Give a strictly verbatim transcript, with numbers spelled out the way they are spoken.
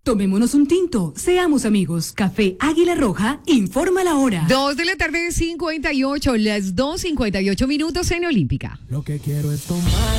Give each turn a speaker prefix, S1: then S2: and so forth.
S1: Tomémonos un tinto, seamos amigos. Café Águila Roja, informa la hora.
S2: Dos de la tarde, cincuenta y ocho, las dos cincuenta y ocho minutos en Olímpica.
S3: Lo que quiero es tomar